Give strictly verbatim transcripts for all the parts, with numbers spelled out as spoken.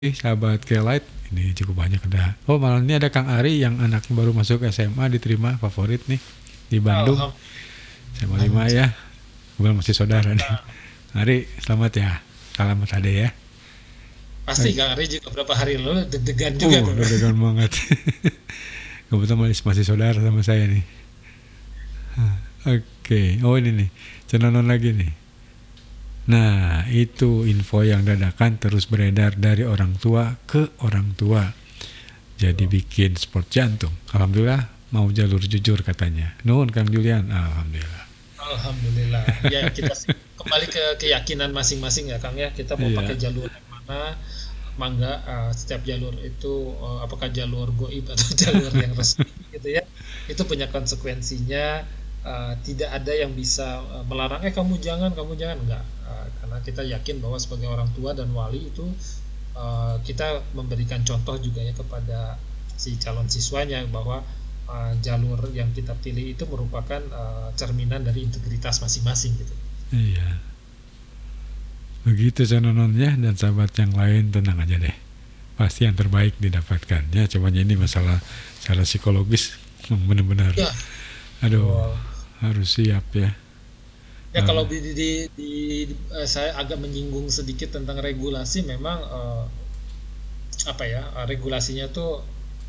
Ih, sahabat Kelight, ini cukup banyak udah. Oh, malam ini ada Kang Ari yang anaknya baru masuk S M A diterima favorit nih di Bandung. S M A lima ya. Kebetulan masih saudara nih. Ari, selamat ya. Selamat ade ya. Pasti Kang Ari juga beberapa hari lalu deg-degan juga Oh, tuh. deg-degan banget. Kebetulan masih, masih saudara sama saya nih. Oke, okay. Oh ini nih, cenonon lagi nih. Nah, itu info yang dadakan terus beredar dari orang tua ke orang tua. Jadi bikin sport jantung. Alhamdulillah mau jalur jujur katanya. Nuhun Kang Julian, alhamdulillah. Alhamdulillah. Ya kita kembali ke keyakinan masing-masing ya Kang ya. Kita mau Iya. pakai jalur yang mana? Mangga uh, setiap jalur itu uh, apakah jalur goib atau jalur yang resmi gitu ya. Itu punya konsekuensinya. Uh, tidak ada yang bisa uh, melarang eh kamu jangan kamu jangan enggak uh, karena kita yakin bahwa sebagai orang tua dan wali itu uh, kita memberikan contoh juga ya kepada si calon siswanya bahwa uh, jalur yang kita pilih itu merupakan uh, cerminan dari integritas masing-masing gitu. Iya. Begitu cenononnya, dan sahabat yang lain tenang aja deh. Pasti yang terbaik didapatkan. Ya, cobanya ini masalah secara psikologis benar-benar. Ya. Aduh. Wow. Harus siap ya. Ya kalau di, di, di, di uh, saya agak menyinggung sedikit tentang regulasi, memang uh, apa ya uh, regulasinya tuh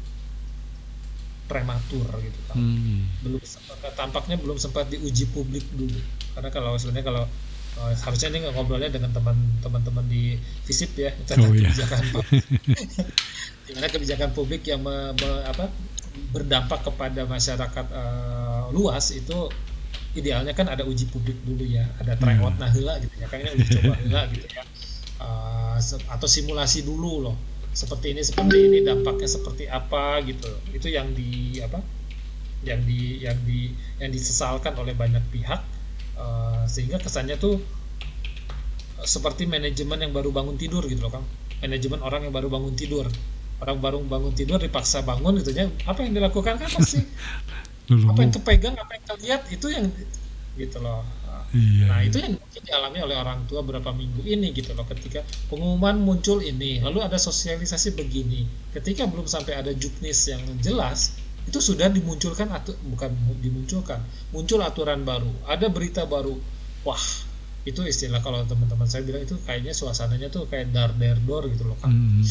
prematur gitu kan. Hmm. Belum tampaknya belum sempat diuji publik dulu. Karena kalau sebenarnya kalau uh, harusnya ini ngobrolnya dengan teman-teman di FISIP ya, tentang oh, kebijakan iya. publik. Dimana kebijakan publik yang me, me, apa berdampak kepada masyarakat uh, luas itu idealnya kan ada uji publik dulu ya, ada tryout nah heula gitu ya, kayaknya uji coba heula gitu ya, uh, atau simulasi dulu loh, seperti ini seperti ini dampaknya seperti apa gitu, itu yang di apa, yang di yang di yang disesalkan oleh banyak pihak, uh, sehingga kesannya tuh seperti manajemen yang baru bangun tidur gitu loh Kang, manajemen orang yang baru bangun tidur. Orang baru bangun tidur dipaksa bangun gitu ya, apa yang dilakukan kan pasti apa yang kepegang, apa yang terlihat itu yang gitu loh. Iya. Nah itu yang mungkin dialami oleh orang tua beberapa minggu ini gitu loh, ketika pengumuman muncul ini lalu ada sosialisasi begini, ketika belum sampai ada juknis yang jelas itu sudah dimunculkan atau bukan dimunculkan muncul aturan baru, ada berita baru, wah itu istilah kalau teman-teman saya bilang itu kayaknya suasananya tuh kayak dar der dor gitu loh Kang. Hmm.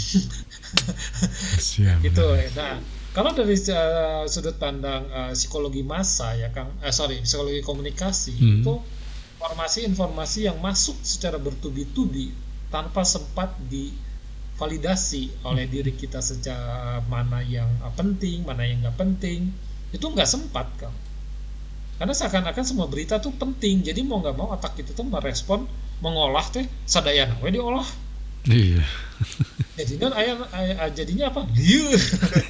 Gitu. Nah kalau dari uh, sudut pandang uh, psikologi massa ya Kang, eh, sorry psikologi komunikasi, hmm. itu informasi-informasi yang masuk secara bertubi-tubi tanpa sempat divalidasi oleh diri kita secara mana yang uh, penting, mana yang nggak penting, itu nggak sempat Kang. Karena seakan-akan semua berita tuh penting, jadi mau nggak mau otak kita tuh merespon, mengolah teh sadayana we diolah. Iya. Jadinya ayah, ayah jadinya apa? Liur.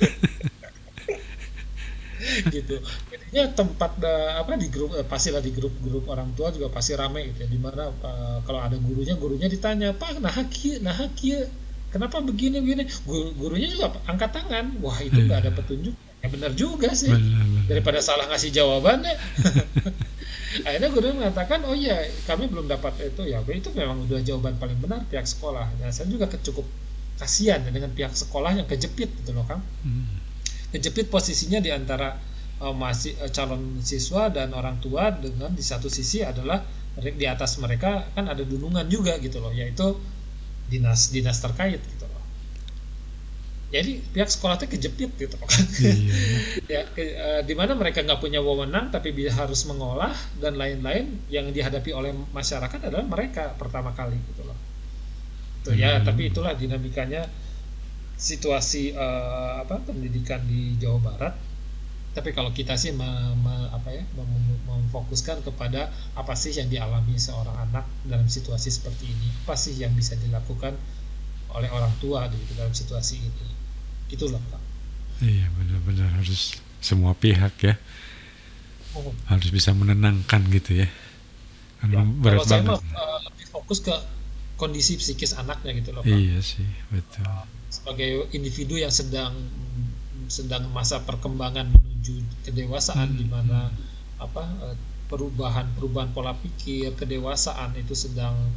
Gitu. Jadinya tempat uh, apa di grup eh, pastilah di grup-grup orang tua juga pasti ramai gitu ya, dimana uh, kalau ada gurunya gurunya ditanya, "Pak, nah kieu, nah kieu. Kenapa begini begini?" Guru, gurunya juga angkat tangan. Wah, itu enggak ada petunjuk. Ya benar juga sih, benar, benar. Daripada salah ngasih jawabannya. Akhirnya guru mengatakan, oh iya kami belum dapat itu, ya itu memang udah jawaban paling benar pihak sekolah. Nah saya juga cukup kasihan ya dengan pihak sekolah yang kejepit gitu loh Kang. Hmm. Kejepit posisinya di antara uh, masih uh, calon siswa dan orang tua, dengan di satu sisi adalah di atas mereka kan ada dunungan juga gitu loh, yaitu dinas dinas terkait gitu. Jadi pihak sekolah itu kejepit gitu kan, iya. Ya, ke, uh, di mana mereka nggak punya wewenang tapi harus mengolah dan lain-lain, yang dihadapi oleh masyarakat adalah mereka pertama kali gitu loh. Tuh, hmm. Ya tapi itulah dinamikanya situasi uh, apa pendidikan di Jawa Barat. Tapi kalau kita sih mem, apa ya mem, memfokuskan kepada apa sih yang dialami seorang anak dalam situasi seperti ini, apa sih yang bisa dilakukan oleh orang tua gitu dalam situasi ini. Itulah Pak. Iya benar-benar harus semua pihak ya, oh. harus bisa menenangkan gitu ya. Karena ya, berat kalau banget. Saya mah uh, lebih fokus ke kondisi psikis anaknya gitu loh Pak. Iya sih betul. Uh, sebagai individu yang sedang sedang masa perkembangan menuju kedewasaan, hmm. di mana apa uh, perubahan perubahan pola pikir kedewasaan itu sedang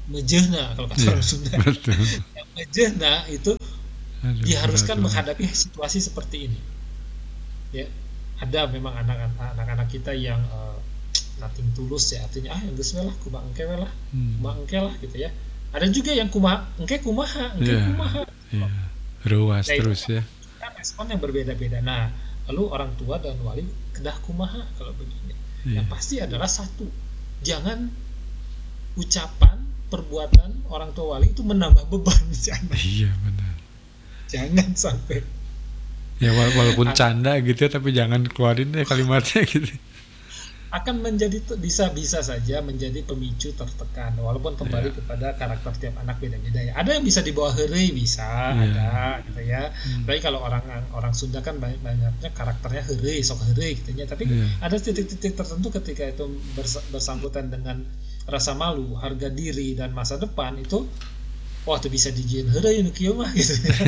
mejehna kalau kata Iya, orang Sunda. betul. Yang mejehna itu Aduh, berat diharuskan banget. menghadapi situasi seperti ini. Ya, ada memang anak-anak anak-anak kita yang uh, nothing tulus ya, artinya ah yang geus we lah kumaha engke we lah, Hmm. kumaha engke lah gitu ya. Ada juga yang kumaha engke kumaha, engke Iya, kumaha. iya. Ruas Nah, itu terus ya. kan respon yang berbeda-beda. Nah, lalu orang tua dan wali kedah kumaha kalau begini. Iya. Yang pasti adalah satu, jangan ucapan, perbuatan orang tua wali itu menambah beban si anak. Iya, benar. Jangan sampai Ya wala- walaupun anak canda gitu ya, tapi jangan keluarin deh kalimatnya gitu. akan menjadi bisa-bisa saja menjadi pemicu tertekan, walaupun kembali Iya. kepada karakter tiap anak beda-beda ya. Ada yang bisa dibawa heureuy, bisa Iya. ada gitu ya. Hmm. Tapi kalau orang orang Sunda kan banyak banyaknya karakternya heureuy, sok heureuy gitu ya. Tapi Iya. ada titik-titik tertentu ketika itu bers- bersangkutan dengan rasa malu, harga diri dan masa depan itu, wah itu bisa dijieun heureuy nu kieu mah gitu ya.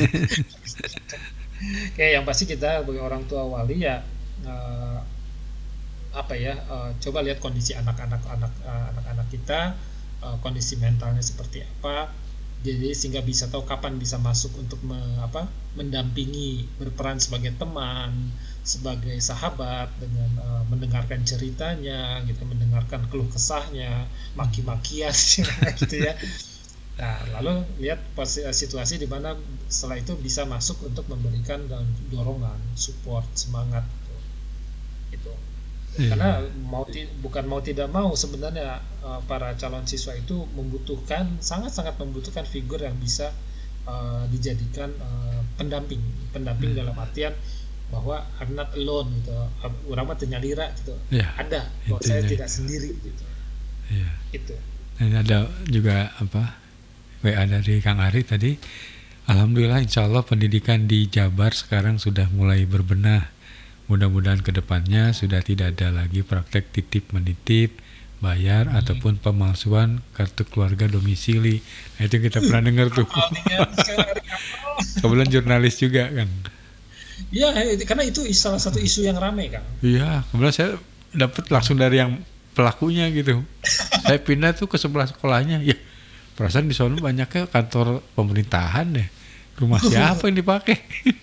Kayak yang pasti kita sebagai orang tua wali ya eh, apa ya eh, coba lihat kondisi anak-anak anak eh, anak-anak kita, eh, kondisi mentalnya seperti apa, jadi sehingga bisa tahu kapan bisa masuk untuk me- apa mendampingi, berperan sebagai teman, sebagai sahabat dengan eh, mendengarkan ceritanya gitu, mendengarkan keluh kesahnya, maki-makian gitu ya. Nah, lalu lihat pos- situasi di mana setelah itu bisa masuk untuk memberikan dan dorongan, support, semangat gitu. Gitu. Iya. Karena mau ti- bukan mau tidak mau sebenarnya eh, para calon siswa itu membutuhkan sangat-sangat membutuhkan figur yang bisa eh, dijadikan eh, pendamping, pendamping Hmm. dalam artian bahwa I'm not alone gitu, urang mah teu nyalira gitu, Iya. ada kok, saya Intinya tidak itu. sendiri gitu, Iya. itu. Dan ada juga apa W A dari Kang Ari tadi. Alhamdulillah, insya Allah pendidikan di Jabar sekarang sudah mulai berbenah. Mudah-mudahan kedepannya sudah tidak ada lagi praktek titip menitip, bayar Hmm. ataupun pemalsuan kartu keluarga domisili. Nah, itu kita pernah dengar tuh. Awalnya sekarang ada kapal. Kebetulan jurnalis juga kan. Iya, itu- karena itu salah satu isu yang ramai kan. Iya, kebetulan saya dapat langsung dari yang pelakunya gitu. Saya pindah tuh ke sebelah sekolahnya. Ya, perasaan di sana banyaknya kantor pemerintahan deh. Rumah siapa yang dipakai?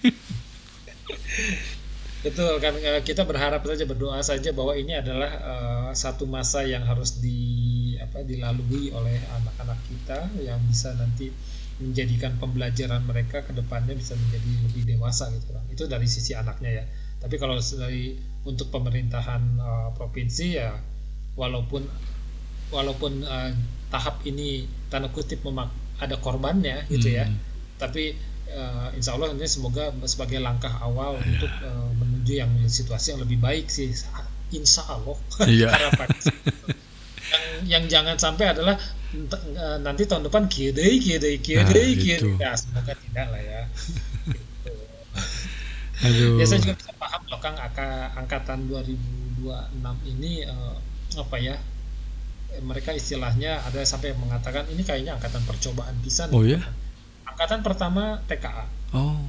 Betul kan, eh, kita berharap saja, berdoa saja bahwa ini adalah eh, satu masa yang harus di apa dilalui oleh anak-anak kita yang bisa nanti menjadikan pembelajaran mereka ke depannya bisa menjadi lebih dewasa gitu kan. Itu dari sisi anaknya ya. Tapi kalau dari untuk pemerintahan eh, provinsi ya, walaupun walaupun eh, tahap ini tanda kutip memak ada korbannya gitu ya, Hmm. tapi eh, insya Allah ini semoga sebagai langkah awal Iya. untuk eh, menuju yang situasi yang lebih baik sih, insya Allah. Iya. Harapan yang yang jangan sampai adalah ent- eh, nanti tahun depan kieu deui kieu deui kieu Nah, deui kieu itu. deui. Nah, semoga tidak lah ya. Gitu. Aduh. Ya saya juga bisa paham loh Kang, angka- angkatan dua ribu dua puluh enam ini eh, apa ya, eh, mereka istilahnya ada sampai mengatakan ini kayaknya angkatan percobaan pisan. Oh ya? Angkatan pertama T K A, Oh.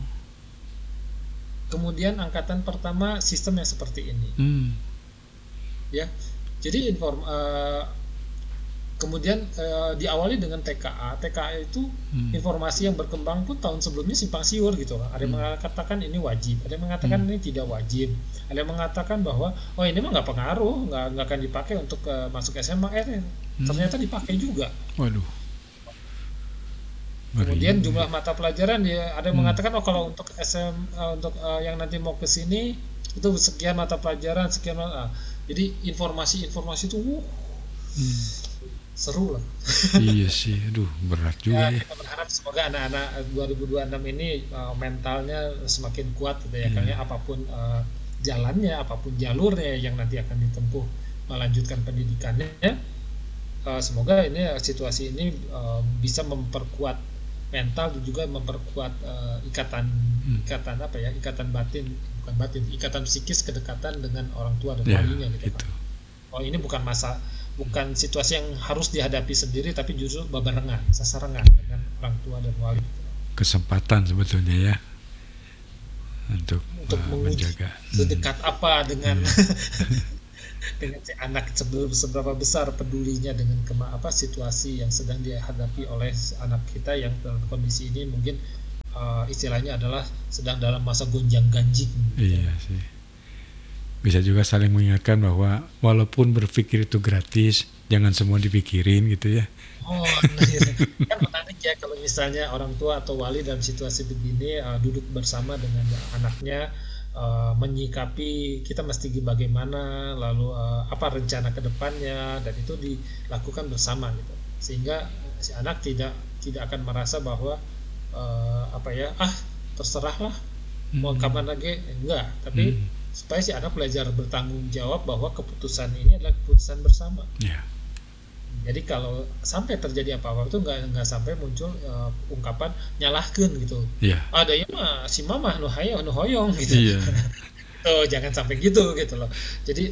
kemudian angkatan pertama sistem yang seperti ini Hmm. ya. Jadi inform eh, kemudian eh, diawali dengan T K A. T K A itu Hmm. informasi yang berkembang pun tahun sebelumnya simpang siur gitu kan. Ada yang Hmm. mengatakan ini wajib, ada yang mengatakan Hmm. ini tidak wajib, ada yang mengatakan bahwa oh ini mah nggak pengaruh, nggak nggak akan dipakai untuk eh, masuk S M A. Eh Hmm. ternyata dipakai juga. Waduh. Ngeri. Kemudian jumlah mata pelajaran ya, ada yang Hmm. mengatakan oh kalau untuk S M eh, untuk eh, yang nanti mau ke sini itu sekian mata pelajaran, sekian ah. Jadi informasi-informasi itu wuh, Hmm. seru lah. Iya sih, aduh berat juga Ya, ya. kita berharap semoga anak-anak dua ribu dua puluh enam ini uh, mentalnya semakin kuat gitu ya, Iya. karena apapun uh, jalannya, apapun jalurnya yang nanti akan ditempuh melanjutkan pendidikannya, uh, semoga ini uh, situasi ini uh, bisa memperkuat mental dan juga memperkuat uh, ikatan Hmm. ikatan apa ya, ikatan batin, bukan batin, ikatan psikis, kedekatan dengan orang tua dan Ya, walinya gitu. gitu. Kan. Oh ini bukan masa, bukan situasi yang harus dihadapi sendiri, tapi justru babarengan, sasarengan dengan orang tua dan wali Kesempatan sebetulnya ya untuk, untuk uh, menguji menjaga. Hmm. sedekat apa dengan dengan si anak sebelum seberapa besar pedulinya dengan kema apa situasi yang sedang dihadapi oleh si anak kita yang dalam kondisi ini mungkin uh, istilahnya adalah sedang dalam masa gonjang-ganjing gitu. Iya sih. Bisa juga saling mengingatkan bahwa walaupun berpikir itu gratis, jangan semua dipikirin gitu ya. Oh, nah, iya. Kan menarik ya kalau misalnya orang tua atau wali dalam situasi begini uh, duduk bersama dengan anaknya, uh, menyikapi kita mesti bagaimana, lalu uh, apa rencana ke depannya, dan itu dilakukan bersama gitu. Sehingga si anak tidak tidak akan merasa bahwa uh, apa ya, ah terserahlah mau Hmm. kapan lagi, enggak, tapi Hmm. supaya si anak belajar bertanggung jawab bahwa keputusan ini adalah keputusan bersama. Ya. Jadi kalau sampai terjadi apa-apa itu nggak nggak sampai muncul uh, ungkapan nyalahkan gitu. Iya. Ada ya mah si mama nu hayo nu hoyong gitu. Iya. Oh, jangan sampai gitu gitu loh. Jadi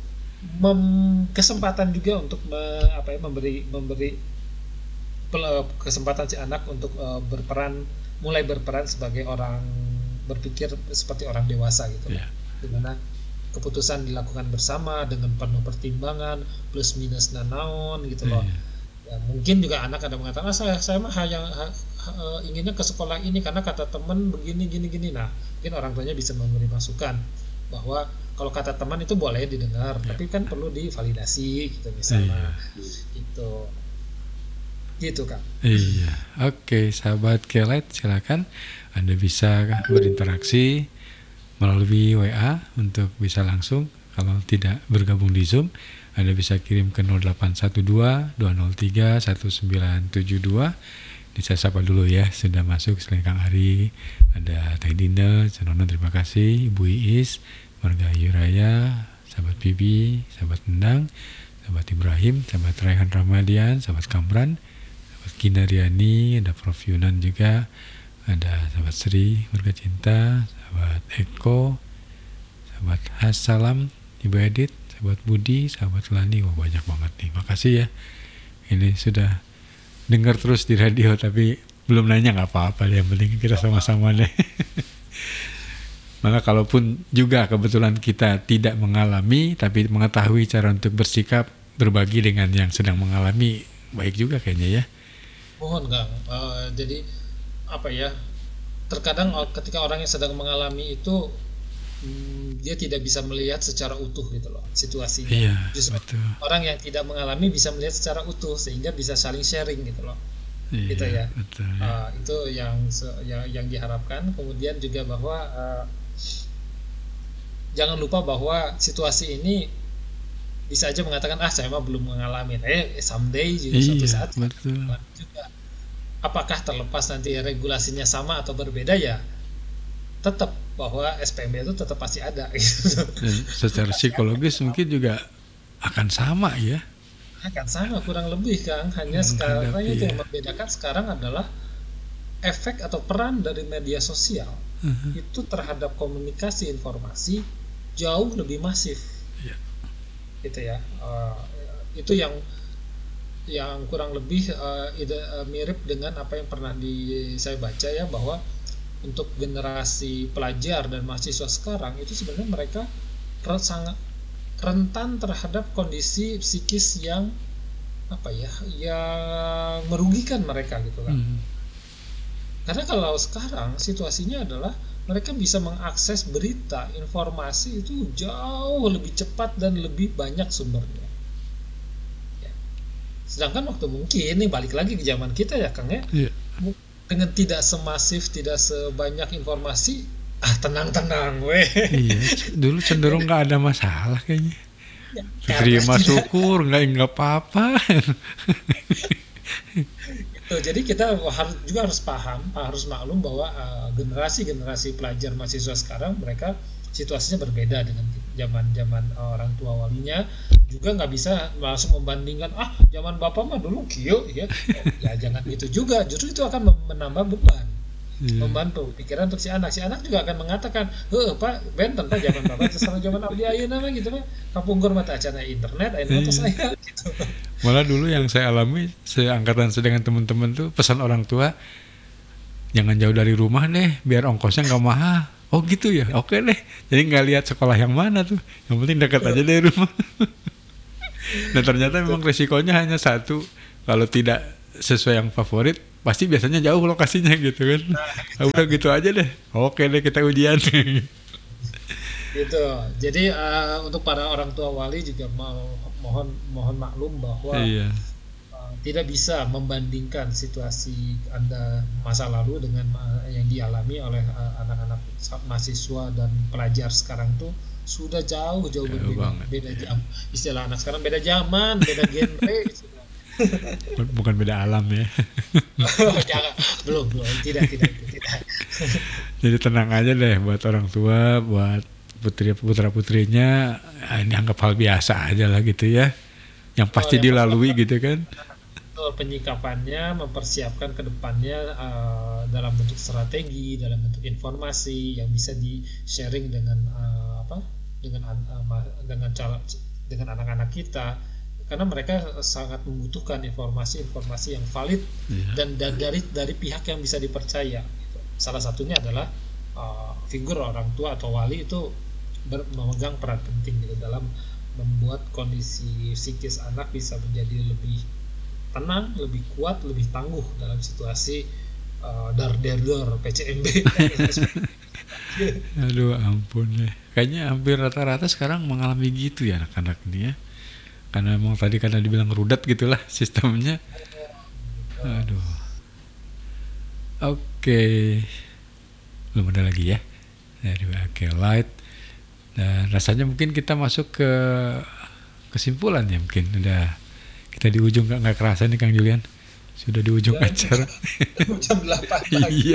mem- kesempatan juga untuk me- apa ya, memberi memberi pel- kesempatan si anak untuk uh, berperan mulai berperan sebagai orang berpikir seperti orang dewasa gitu loh. Iya. Dimana keputusan dilakukan bersama dengan penuh pertimbangan plus minus nanaon gitu loh. Iya. Ya, mungkin juga anak ada mengatakan ah, saya saya mah hanya ha- ha- eh, inginnya ke sekolah ini karena kata teman begini gini gini. Nah, mungkin orang tuanya bisa memberi masukan bahwa kalau kata teman itu boleh didengar, Ya. tapi kan perlu divalidasi gitu Iya. misalnya. Gitu. Gitu, Kak. Iya. Oke, sahabat Kelet, silakan Anda bisa berinteraksi melalui W A untuk bisa langsung. Kalau tidak bergabung di Zoom, Anda bisa kirim ke nol delapan satu dua dua nol tiga satu sembilan tujuh dua. Ini saya sapa dulu ya, sudah masuk selain Kang Ari, ada Teh Dinda, Cenono, terima kasih, Ibu Iis, Marga Yuraya, sahabat Bibi, sahabat Endang, sahabat Ibrahim, sahabat Raihan Ramadian, sahabat Kamran, sahabat Kinariani, ada Prof Yunan juga, ada sahabat Sri, Marga Cinta, sahabat Eko, sahabat Hassalam, Ibu Edit, sahabat Budi, sahabat Lani, wah banyak banget nih, makasih ya. Ini sudah dengar terus di radio tapi belum nanya nggak apa-apa deh, yang penting kita sama-sama deh. Maka kalaupun juga kebetulan kita tidak mengalami tapi mengetahui cara untuk bersikap berbagi dengan yang sedang mengalami, baik juga kayaknya ya. Mohon Kang. Eh, jadi apa ya? Terkadang o- ketika orang yang sedang mengalami itu hmm, dia tidak bisa melihat secara utuh gitu loh situasinya. Iya, Justru betul. orang yang tidak mengalami bisa melihat secara utuh sehingga bisa saling sharing gitu loh. Gitu Iya, ya. betul ya. Ah, itu yang se- yang, yang diharapkan. Kemudian juga bahwa eh, jangan lupa bahwa situasi ini bisa aja mengatakan ah saya mah belum mengalami. Eh someday juga suatu Iya, saat saya akan betul. mengalami juga. Apakah terlepas nanti regulasinya sama atau berbeda ya? Tetap bahwa S P M B itu tetap pasti ada gitu. Dan secara psikologis mungkin juga akan sama ya. Akan sama kurang lebih Kang. Hanya sekarang Menghadapi itu ya. yang membedakan sekarang adalah efek atau peran dari media sosial Mhm. itu terhadap komunikasi informasi jauh lebih masif. Iya. Gitu ya. Eh, itu yang yang kurang lebih eh, ide- eh, mirip dengan apa yang pernah di saya baca ya, bahwa untuk generasi pelajar dan mahasiswa sekarang itu sebenarnya mereka re- sangat rentan terhadap kondisi psikis yang apa ya, yang merugikan mereka gitu kan. Mhm. Karena kalau sekarang situasinya adalah mereka bisa mengakses berita, informasi itu jauh lebih cepat dan lebih banyak sumbernya. Ya. Sedangkan waktu mungkin ini balik lagi ke zaman kita ya Kang ya, Iya. dengan tidak semasif, tidak sebanyak informasi, ah tenang-tenang weh. Iya, c- dulu cenderung nggak ada masalah kayaknya. Ya, Terima karena tidak syukur, nggak nggak apa-apa. itu. Jadi kita harus juga harus paham, harus maklum bahwa uh, generasi-generasi pelajar mahasiswa sekarang mereka situasinya berbeda dengan zaman-zaman uh, orang tua walinya. Juga nggak bisa langsung membandingkan ah zaman bapak mah dulu kieu ya. Oh, ya jangan gitu juga. Justru itu akan mem- menambah beban. Iya. Membantu pikiran untuk si anak. Si anak juga akan mengatakan, "Heuh, Pak, benten Pak zaman Bapak sekarang zaman abdi ayeuna mah gitu mah. Kapungkur mah teh acan internet, ayeuna mah teh saya." Gitu. Malah dulu yang saya alami, seangkatan saya dengan teman-teman tuh pesan orang tua, jangan jauh dari rumah deh, biar ongkosnya nggak mahal. Oh gitu ya, oke deh. Jadi nggak lihat sekolah yang mana tuh, yang penting dekat aja dari rumah. Dan ternyata memang resikonya hanya satu, kalau tidak sesuai yang favorit, pasti biasanya jauh lokasinya gitu kan. Ah, udah gitu aja deh, oke deh kita ujian. Gitu. Jadi eh, untuk para orang tua wali juga mau mohon mohon maklum bahwa Iya, uh, tidak bisa membandingkan situasi Anda masa lalu dengan uh, yang dialami oleh uh, anak-anak sa- mahasiswa dan pelajar sekarang tuh sudah jauh jauh jauh berbeda. banget. Beda Iya. jam. Istilah anak sekarang beda zaman, beda genre. istilah. Bu- Bukan beda alam ya. Jangan, belum belum tidak tidak tidak. Jadi tenang aja deh buat orang tua, buat putri putra putrinya, ini anggap hal biasa aja lah gitu ya. Yang pasti Betul, yang penting dilalui gitu kan. betul penyikapannya, mempersiapkan ke depannya uh, dalam bentuk strategi, dalam bentuk informasi yang bisa di sharing dengan uh, apa? Dengan an- uh, ma- dengan cara dengan anak-anak kita karena mereka sangat membutuhkan informasi-informasi yang valid Iya. dan, dan dari dari pihak yang bisa dipercaya. gitu. Salah satunya adalah uh, figur orang tua atau wali itu ber- memegang peran penting gitu dalam membuat kondisi psikis anak bisa menjadi lebih tenang, lebih kuat, lebih tangguh dalam situasi uh, dar der dor P C M B. Aduh ampun deh. Kayaknya hampir rata-rata sekarang mengalami gitu ya anak-anak ini ya. Karena emang tadi karena dibilang rudet gitulah sistemnya. Aduh. Oke. Belum ada lagi ya dari W A K Light. Dan rasanya mungkin kita masuk ke kesimpulan ya mungkin. Udah kita di ujung, nggak nggak kerasa nih Kang Julian. Sudah di ujung Ya, acara. jam delapan pagi. Iya.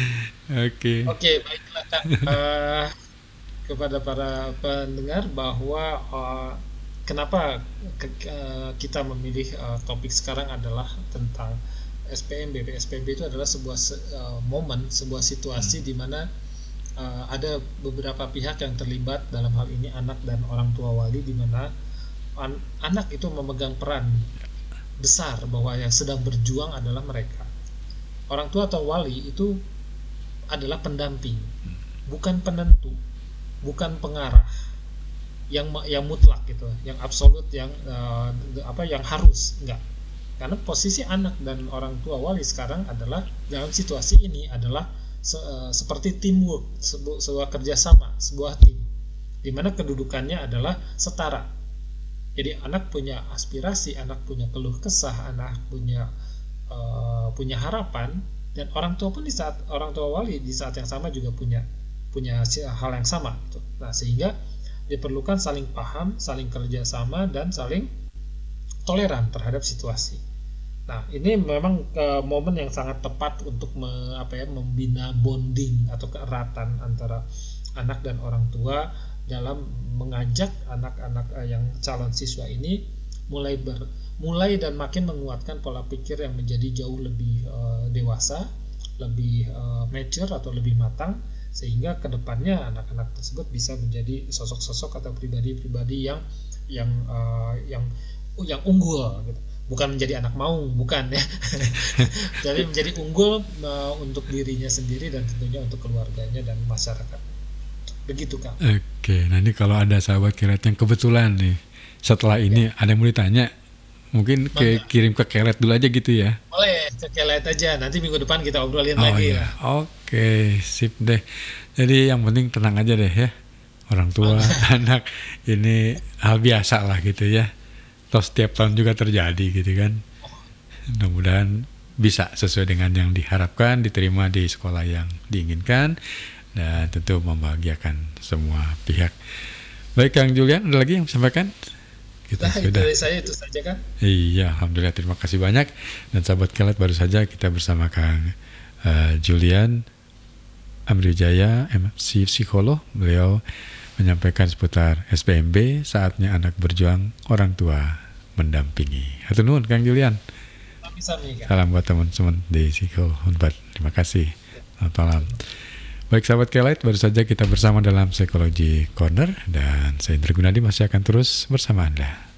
Oke. Oke, baiklah Kak. Eh, kepada para pendengar bahwa eh, kenapa ke- ke- kita memilih eh, topik sekarang adalah tentang S P M B. S P M B itu adalah sebuah se- eh, momen, sebuah situasi di mana eh, ada beberapa pihak yang terlibat dalam hal ini anak dan orang tua wali di mana an- anak itu memegang peran besar bahwa yang sedang berjuang adalah mereka. Orang tua atau wali itu adalah pendamping, bukan penentu, bukan pengarah yang yang mutlak gitu, yang absolut, yang uh, apa yang harus enggak. Karena posisi anak dan orang tua wali sekarang adalah dalam situasi ini adalah se, uh, seperti teamwork, sebu, sebuah kerjasama, sebuah tim, di mana kedudukannya adalah setara. Jadi anak punya aspirasi, anak punya keluh kesah, anak punya uh, punya harapan, dan orang tua pun di saat orang tua wali di saat yang sama juga punya punya hal yang sama. Gitu. Nah sehingga diperlukan saling paham, saling kerjasama, dan saling toleran terhadap situasi. Nah ini memang uh, momen yang sangat tepat untuk me, apa ya, membina bonding atau keeratan antara anak dan orang tua dalam mengajak anak-anak uh, yang calon siswa ini mulai ber, mulai dan makin menguatkan pola pikir yang menjadi jauh lebih uh, dewasa, lebih uh, mature atau lebih matang, sehingga kedepannya anak-anak tersebut bisa menjadi sosok-sosok atau pribadi-pribadi yang yang uh, yang yang unggul gitu. Bukan menjadi anak maung, bukan ya. Jadi menjadi unggul uh, untuk dirinya sendiri dan tentunya untuk keluarganya dan masyarakat. Begitu Kak. Oke, nanti kalau ada sahabat Kelet yang kebetulan nih setelah ini ada yang mau ditanya, mungkin ke, Mangga. kirim ke Kelet dulu aja gitu ya. Boleh, kelet aja. Nanti minggu depan kita obrolin Oh lagi iya, ya. oke, sip deh. Jadi yang penting tenang aja deh ya, orang tua, anak, ini hal biasa lah gitu ya. Toh setiap tahun juga terjadi gitu kan. Mudah-mudahan bisa sesuai dengan yang diharapkan, diterima di sekolah yang diinginkan, dan tentu membahagiakan semua pihak. Baik Kang Julian, ada lagi yang sampaikan? Kita Nah, itu sudah. dari saya itu saja kan. Iya, alhamdulillah, terima kasih banyak. Dan sahabat Kelet, baru saja kita bersama Kang uh, Julian Amriwijaya, M C psikolog. Beliau menyampaikan seputar S P M B, saatnya anak berjuang, orang tua mendampingi. Hatur nuhun Kang Julian. Sami-sami Kak. Salam buat teman-teman di Psiko Unpad. Terima kasih. Selamat malam. Baik sahabat Kelet, baru saja kita bersama dalam Psikologi Corner, dan saya Indra Gunadi masih akan terus bersama Anda.